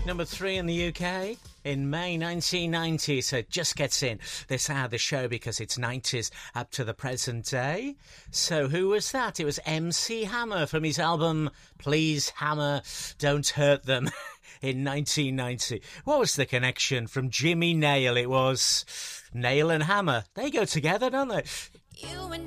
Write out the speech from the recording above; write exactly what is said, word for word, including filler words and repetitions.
Number three in the U K in May nineteen ninety, so it just gets in this hour of the show because it's nineties up to the present day. So who was that? It was M C Hammer from his album Please Hammer, Don't Hurt Them in nineteen ninety. What was the connection? From Jimmy Nail, it was Nail and Hammer. They go together, don't they? You and